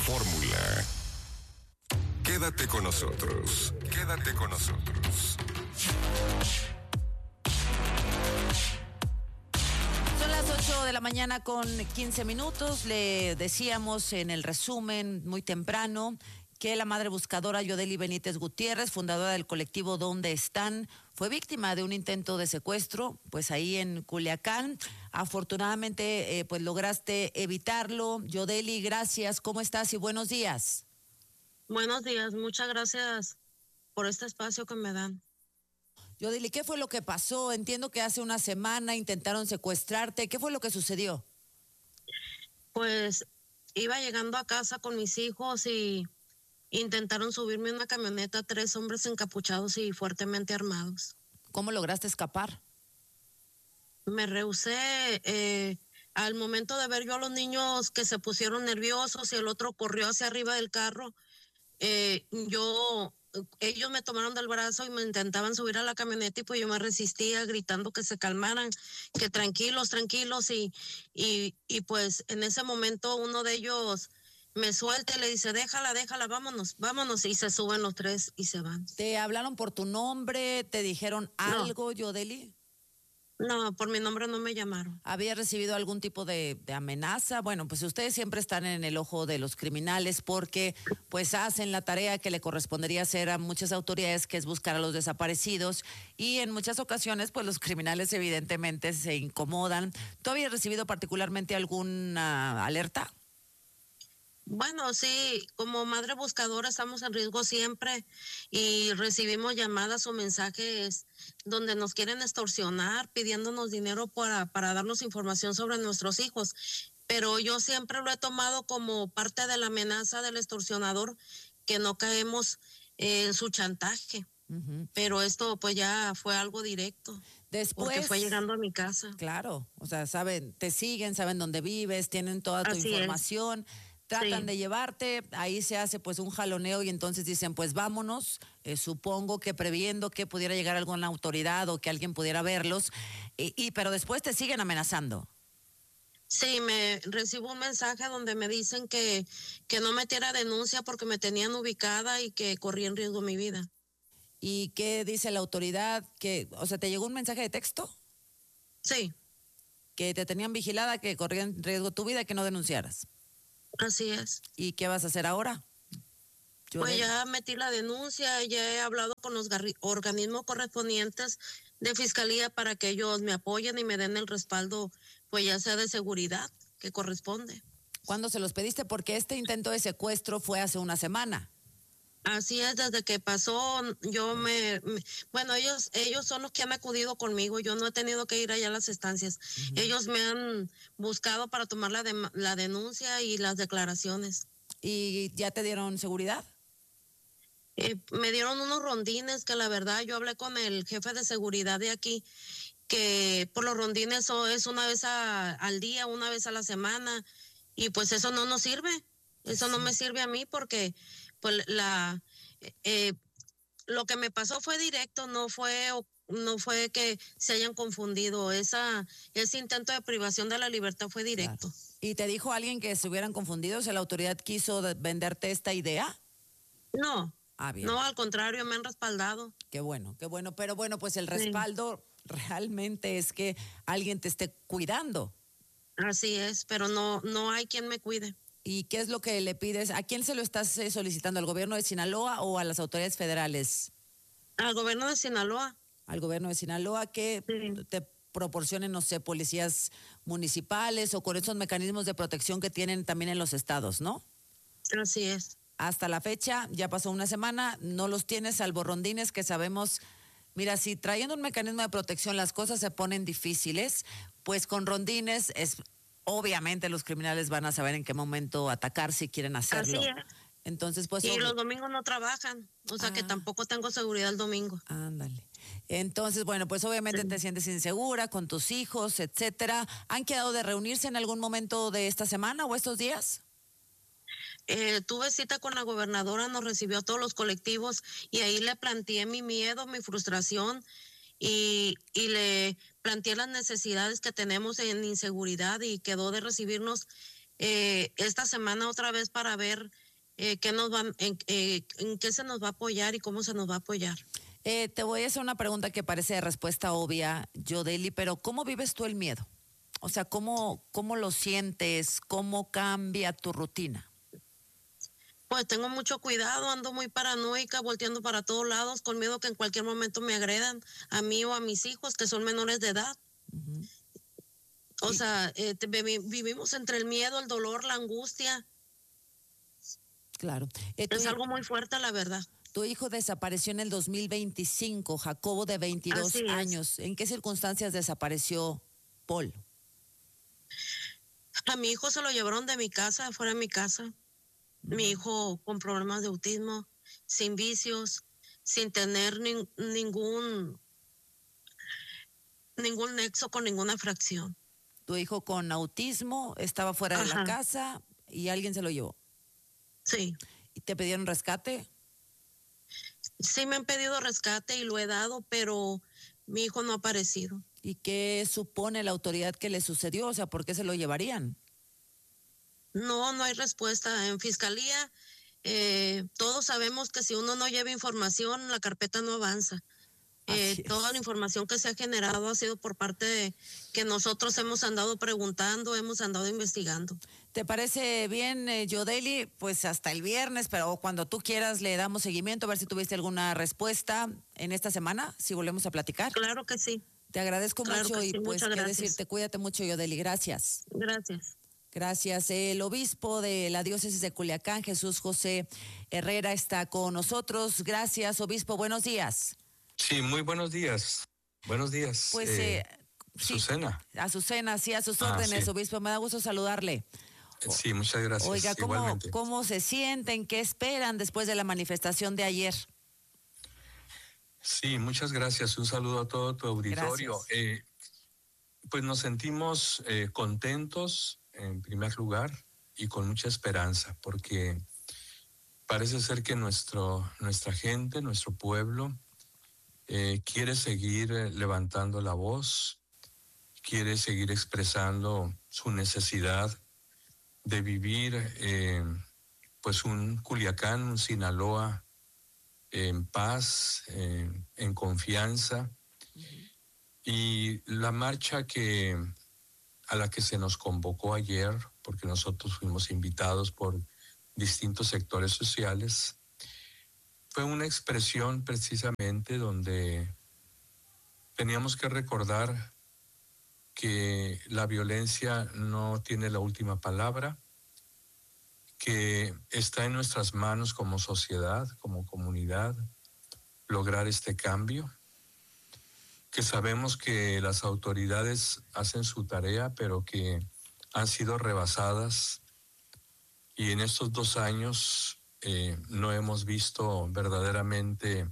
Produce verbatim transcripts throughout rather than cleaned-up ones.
fórmula. Quédate con nosotros. Quédate con nosotros. Son las ocho de la mañana con quince minutos. Le decíamos en el resumen muy temprano que la madre buscadora Yodeli Benítez Gutiérrez, fundadora del colectivo ¿Dónde están?, fue víctima de un intento de secuestro, pues ahí en Culiacán. Afortunadamente, eh, pues lograste evitarlo. Yodeli, gracias. ¿Cómo estás y buenos días? Buenos días, muchas gracias por este espacio que me dan. Yodeli, ¿qué fue lo que pasó? Entiendo que hace una semana intentaron secuestrarte. ¿Qué fue lo que sucedió? Pues iba llegando a casa con mis hijos y intentaron subirme en una camioneta tres hombres encapuchados y fuertemente armados. ¿Cómo lograste escapar? Me rehusé, eh, al momento de ver yo a los niños que se pusieron nerviosos y el otro corrió hacia arriba del carro, eh, yo, ellos me tomaron del brazo y me intentaban subir a la camioneta y pues yo me resistía gritando que se calmaran, que tranquilos, tranquilos y, y, y pues en ese momento uno de ellos me suelta y le dice, déjala, déjala, vámonos, vámonos, y se suben los tres y se van. ¿Te hablaron por tu nombre? ¿Te dijeron algo, no. Yodeli? No, por mi nombre no me llamaron. ¿Había recibido algún tipo de, de amenaza? Bueno, pues ustedes siempre están en el ojo de los criminales porque pues hacen la tarea que le correspondería hacer a muchas autoridades, que es buscar a los desaparecidos, y en muchas ocasiones pues los criminales evidentemente se incomodan. ¿Tú habías recibido particularmente alguna alerta? Bueno, sí, como madre buscadora estamos en riesgo siempre y recibimos llamadas o mensajes donde nos quieren extorsionar, pidiéndonos dinero para, para darnos información sobre nuestros hijos. Pero yo siempre lo he tomado como parte de la amenaza del extorsionador, que no caemos en su chantaje. Uh-huh. Pero esto pues ya fue algo directo. Después, porque fue llegando a mi casa. Claro, o sea, saben, te siguen, saben dónde vives, tienen toda tu Así información. Es. Tratan sí. de llevarte, ahí se hace pues un jaloneo y entonces dicen pues vámonos, eh, supongo que previendo que pudiera llegar alguna autoridad o que alguien pudiera verlos, y, y pero después te siguen amenazando. Sí, me recibo un mensaje donde me dicen que, que no metiera denuncia porque me tenían ubicada y que corría en riesgo mi vida. ¿Y qué dice la autoridad? Que, o sea, ¿te llegó un mensaje de texto? Sí. Que te tenían vigilada, que corría en riesgo tu vida y que no denunciaras. Así es. ¿Y qué vas a hacer ahora? Yo pues de... ya metí la denuncia, ya he hablado con los organismos correspondientes de fiscalía para que ellos me apoyen y me den el respaldo, pues ya sea de seguridad que corresponde. ¿Cuándo se los pediste? Porque este intento de secuestro fue hace una semana. Así es, desde que pasó, yo me, me, bueno, ellos, ellos son los que han acudido conmigo, yo no he tenido que ir allá a las estancias. Uh-huh. Ellos me han buscado para tomar la, de, la denuncia y las declaraciones. ¿Y ya te dieron seguridad? Eh, me dieron unos rondines que la verdad yo hablé con el jefe de seguridad de aquí, que por los rondines eso es una vez a, al día, una vez a la semana, y pues eso no nos sirve, eso sí. no me sirve a mí porque pues la eh, lo que me pasó fue directo, no fue no fue que se hayan confundido, esa ese intento de privación de la libertad fue directo. Claro. ¿Y te dijo alguien que se hubieran confundido? O sea, ¿la autoridad quiso venderte esta idea? No. Ah, bien. No, al contrario, me han respaldado. Qué bueno, qué bueno, pero bueno, pues el respaldo sí. realmente es que alguien te esté cuidando. Así es, pero no no hay quien me cuide. ¿Y qué es lo que le pides? ¿A quién se lo estás solicitando? ¿Al gobierno de Sinaloa o a las autoridades federales? Al gobierno de Sinaloa. Al gobierno de Sinaloa, que sí. te proporcionen, no sé, policías municipales o con esos mecanismos de protección que tienen también en los estados, ¿no? Así es. Hasta la fecha, ya pasó una semana, no los tienes, salvo rondines que sabemos. Mira, si trayendo un mecanismo de protección las cosas se ponen difíciles, pues con rondines es... Obviamente los criminales van a saber en qué momento atacar si quieren hacerlo. Así es. Entonces, pues, y obvio. los domingos no trabajan, o sea ah. que tampoco tengo seguridad el domingo. Ándale. Entonces, bueno, pues obviamente sí. te sientes insegura con tus hijos, etcétera. ¿Han quedado de reunirse en algún momento de esta semana o estos días? Eh, tuve cita con la gobernadora, nos recibió a todos los colectivos y ahí le planteé mi miedo, mi frustración. Y, y le planteé las necesidades que tenemos en inseguridad y quedó de recibirnos eh, esta semana otra vez para ver eh, qué nos va, en, eh, en qué se nos va a apoyar y cómo se nos va a apoyar. Eh, te voy a hacer una pregunta que parece de respuesta obvia, Yodeli, pero ¿cómo vives tú el miedo? O sea, ¿cómo, cómo lo sientes? ¿Cómo cambia tu rutina? Pues tengo mucho cuidado, ando muy paranoica, volteando para todos lados, con miedo que en cualquier momento me agredan a mí o a mis hijos, que son menores de edad. Uh-huh. O y, sea, eh, te, vivimos entre el miedo, el dolor, la angustia. Claro. Eh, es algo muy fuerte, la verdad. Tu hijo desapareció en el dos mil veinticinco, Jacobo, de veintidós años. ¿En qué circunstancias desapareció Paul? A mi hijo se lo llevaron de mi casa, fuera de mi casa. Mi hijo con problemas de autismo, sin vicios, sin tener ni, ningún ningún nexo con ninguna fracción. Tu hijo con autismo estaba fuera Ajá. de la casa y alguien se lo llevó. Sí. ¿Y te pidieron rescate? Sí me han pedido rescate y lo he dado, pero mi hijo no ha aparecido. ¿Y qué supone la autoridad que le sucedió? O sea, ¿por qué se lo llevarían? No, no hay respuesta. En fiscalía, eh, todos sabemos que si uno no lleva información, la carpeta no avanza. Eh, toda la información que se ha generado ha sido por parte de que nosotros hemos andado preguntando, hemos andado investigando. ¿Te parece bien, eh, Yodeli? Pues hasta el viernes, pero cuando tú quieras le damos seguimiento, a ver si tuviste alguna respuesta en esta semana, si volvemos a platicar. Claro que sí. Te agradezco claro mucho y sí, pues qué gracias. decirte, cuídate mucho, Yodeli. Gracias. Gracias. Gracias. El obispo de la diócesis de Culiacán, Jesús José Herrera, está con nosotros. Gracias, obispo. Buenos días. Sí, muy buenos días. Buenos días. Pues, eh, eh, sí, Azucena. Azucena, sí, a sus órdenes, ah, sí. Obispo. Me da gusto saludarle. Sí, muchas gracias. Oiga, ¿cómo, ¿cómo se sienten? ¿Qué esperan después de la manifestación de ayer? Sí, muchas gracias. Un saludo a todo tu auditorio. Eh, pues nos sentimos eh, contentos, en primer lugar, y con mucha esperanza, porque parece ser que nuestro, nuestra gente, nuestro pueblo, eh, quiere seguir levantando la voz, quiere seguir expresando su necesidad de vivir eh, pues un Culiacán, un Sinaloa en paz, eh, en confianza. Uh-huh. Y la marcha que a la que se nos convocó ayer, porque nosotros fuimos invitados por distintos sectores sociales, fue una expresión precisamente donde teníamos que recordar que la violencia no tiene la última palabra, que está en nuestras manos como sociedad, como comunidad, lograr este cambio, que sabemos que las autoridades hacen su tarea, pero que han sido rebasadas y en estos dos años eh, no hemos visto verdaderamente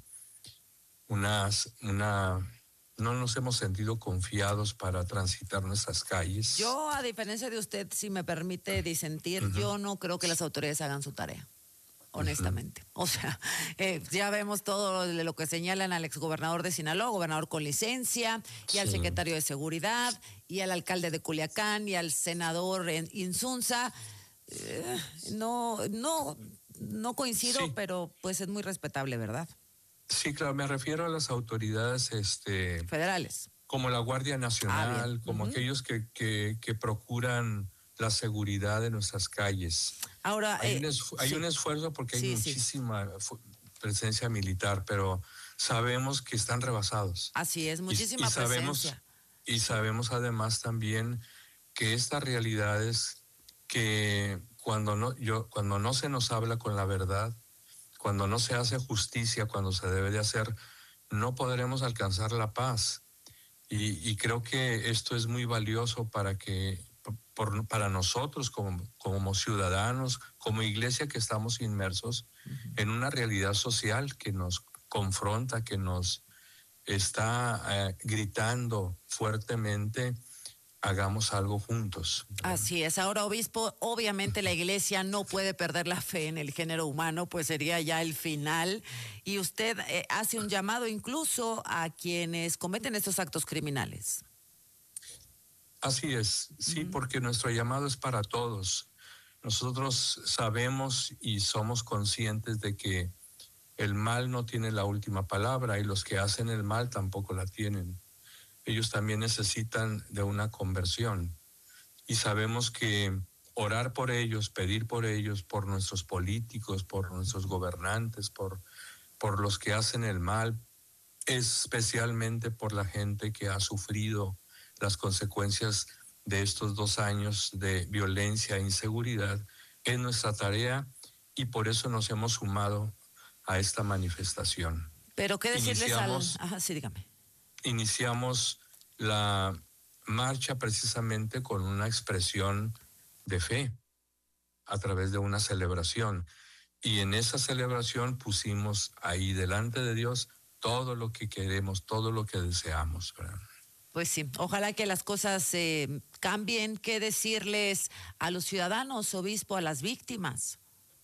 unas, una... no nos hemos sentido confiados para transitar nuestras calles. Yo, a diferencia de usted, si me permite disentir, uh-huh. yo no creo que las autoridades hagan su tarea, honestamente. Uh-huh. O sea, eh, ya vemos todo lo que señalan al exgobernador de Sinaloa, gobernador con licencia, y sí. al secretario de Seguridad, y al alcalde de Culiacán, y al senador en Insunza. Eh, no, no, no coincido, sí. pero pues es muy respetable, ¿verdad? Sí, claro, me refiero a las autoridades este, federales. Como la Guardia Nacional, ah, como uh-huh. aquellos que, que, que procuran la seguridad de nuestras calles. Ahora, hay, eh, un, esfu- hay sí. un esfuerzo porque hay sí, muchísima sí. fu- presencia militar, pero sabemos que están rebasados. Así es, muchísima y, y sabemos, presencia. Y sabemos además también que estas realidades que cuando no, yo, cuando no se nos habla con la verdad, cuando no se hace justicia, cuando se debe de hacer, no podremos alcanzar la paz. Y, y creo que esto es muy valioso para que, por, para nosotros como, como ciudadanos, como iglesia que estamos inmersos uh-huh. en una realidad social que nos confronta, que nos está eh, gritando fuertemente. Hagamos algo juntos. Así es. Ahora, obispo, obviamente la iglesia no puede perder la fe en el género humano, pues sería ya el final. Y usted eh, hace un llamado incluso a quienes cometen estos actos criminales. Así es, sí, uh-huh. porque nuestro llamado es para todos. Nosotros sabemos y somos conscientes de que el mal no tiene la última palabra y los que hacen el mal tampoco la tienen. Ellos también necesitan de una conversión y sabemos que orar por ellos, pedir por ellos, por nuestros políticos, por nuestros gobernantes, por, por los que hacen el mal, especialmente por la gente que ha sufrido las consecuencias de estos dos años de violencia e inseguridad, es nuestra tarea y por eso nos hemos sumado a esta manifestación. Pero qué decirles iniciamos, al... Ajá, sí, dígame. Iniciamos la marcha precisamente con una expresión de fe a través de una celebración. Y en esa celebración pusimos ahí delante de Dios todo lo que queremos, todo lo que deseamos, ¿verdad? Pues sí, ojalá que las cosas eh, cambien. ¿Qué decirles a los ciudadanos, obispo, a las víctimas?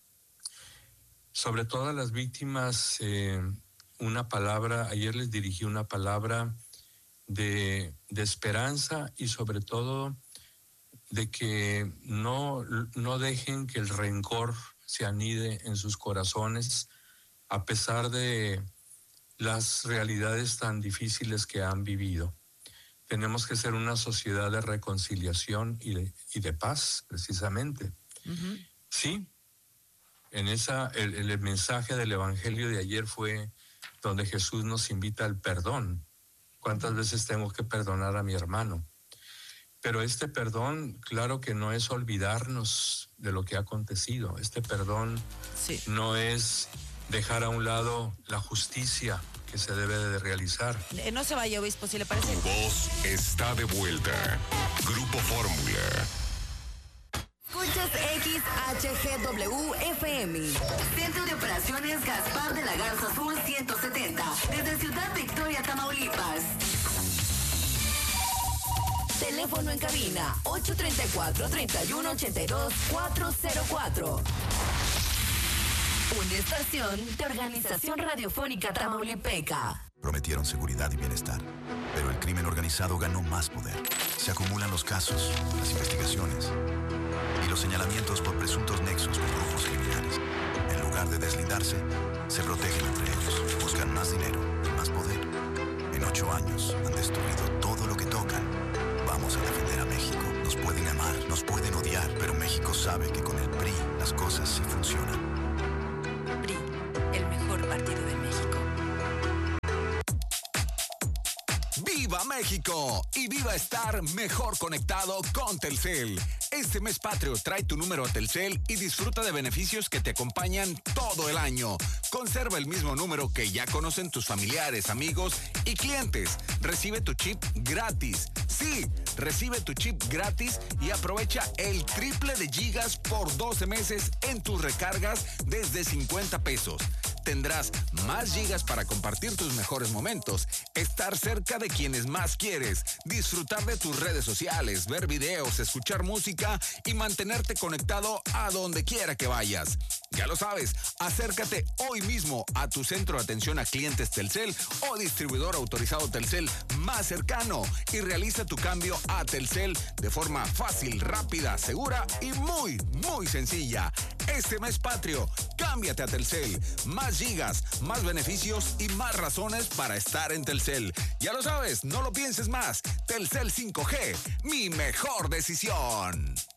Sobre todo a las víctimas, eh, una palabra, ayer les dirigí una palabra de, de esperanza y sobre todo de que no, no dejen que el rencor se anide en sus corazones a pesar de las realidades tan difíciles que han vivido. Tenemos que ser una sociedad de reconciliación y de, y de paz, precisamente. Uh-huh. Sí, en esa, el, el mensaje del Evangelio de ayer fue donde Jesús nos invita al perdón. ¿Cuántas veces tengo que perdonar a mi hermano? Pero este perdón, claro que no es olvidarnos de lo que ha acontecido. Este perdón sí. no es dejar a un lado la justicia que se debe de realizar. Eh, no se vaya, obispo, si le parece. Tu voz está de vuelta. Grupo Fórmula. Escuchas X H G W F M. Centro de Operaciones Gaspar de la Garza Azul ciento setenta. Desde Ciudad Victoria, Tamaulipas. Teléfono en cabina ocho tres cuatro, tres uno ocho dos, cuatro cero cuatro. Una estación de Organización Radiofónica Tamaulipeca. Prometieron seguridad y bienestar, pero el crimen organizado ganó más poder. Se acumulan los casos, las investigaciones y los señalamientos por presuntos nexos con grupos criminales. En lugar de deslindarse, se protegen entre ellos, buscan más dinero y más poder. En ocho años han destruido todo lo que tocan. Vamos a defender a México. Nos pueden amar, nos pueden odiar, pero México sabe que con el P R I las cosas sí funcionan. P R I, el mejor partido de México. ¡Viva México! Y viva estar mejor conectado con Telcel. Este mes patrio trae tu número a Telcel y disfruta de beneficios que te acompañan todo el año. Conserva el mismo número que ya conocen tus familiares, amigos y clientes. Recibe tu chip gratis. Sí, recibe tu chip gratis y aprovecha el triple de gigas por doce meses en tus recargas desde cincuenta pesos. Tendrás más gigas para compartir tus mejores momentos, estar cerca de quienes más quieres, disfrutar de tus redes sociales, ver videos, escuchar música y mantenerte conectado a donde quiera que vayas. Ya lo sabes, acércate hoy mismo a tu centro de atención a clientes Telcel o distribuidor autorizado Telcel más cercano y realiza tu cambio a Telcel de forma fácil, rápida, segura y muy, muy sencilla. Este mes patrio, cámbiate a Telcel. Más gigas, más beneficios y más razones para estar en Telcel. Ya lo sabes, no lo pienses más. Telcel cinco G, mi mejor decisión.